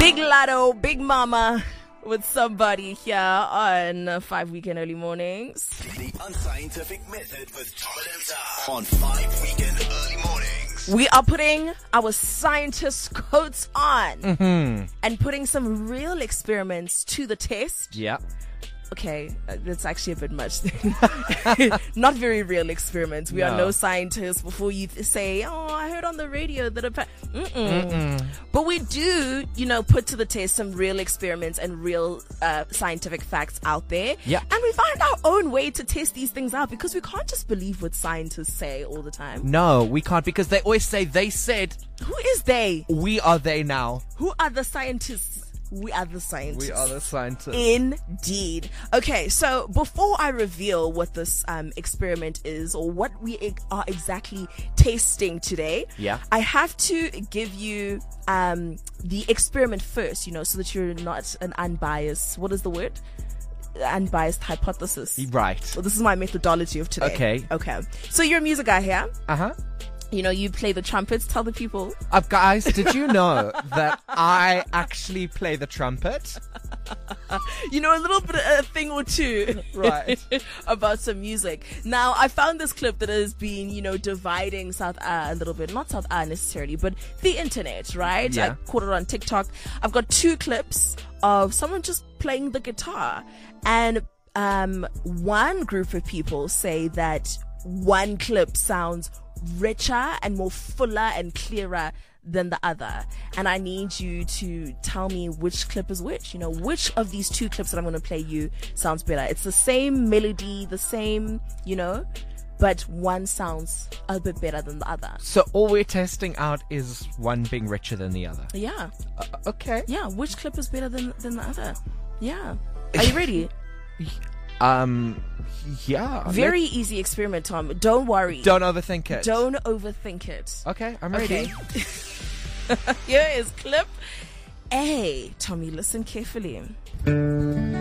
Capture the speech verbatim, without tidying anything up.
Big Lotto, Big Mama with somebody here on Five Weekend Early Mornings. The Unscientific Method with Tom and Emta on Five Weekend Early Mornings. We are putting our scientist coats on Mm-hmm. and putting some real experiments to the test. Yeah. Okay, uh, that's actually a bit much. Not very real experiments. We No. are no scientists. Before you th- say, "Oh, I heard on the radio that," appa-" Mm-mm. Mm-mm. But we do, you know, put to the test some real experiments and real uh, scientific facts out there. Yeah. And we find our own way to test these things out because we can't just believe what scientists say all the time. No, we can't because they always say they said. Who is they? We are they now. Who are the scientists? We are the scientists. We are the scientists. Indeed. Okay, so before I reveal what this um, experiment is or what we e- are exactly tasting today, Yeah. I have to give you um, the experiment first, you know, so that you're not an unbiased, what is the word? Unbiased hypothesis. Right. So this is my methodology of today. Okay. Okay. So you're a music guy here. Uh-huh. You know, you play the trumpets. Tell the people. Uh, guys, did you know that I actually play the trumpet? You know, a little bit, a thing or two. Right. About some music. Now, I found this clip that has been, you know, dividing South A a little bit. Not South A necessarily, but the internet, right? Yeah. I caught it on TikTok. I've got two clips of someone just playing the guitar. And um, one group of people say that one clip sounds richer and more fuller and clearer than the other, and I need you to tell me which clip is which. You know, which of these two clips that I'm going to play you sounds better. It's the same melody, the same, you know, but one sounds a bit better than the other. So all we're testing out is one being richer than the other. Yeah, Uh, okay. yeah. Which clip is better than than the other? Yeah. Are you ready? Um, yeah. Very easy experiment, Tom. Don't worry. Don't overthink it. Don't overthink it. Okay, I'm ready. Okay. Here is clip A. Tommy, listen carefully.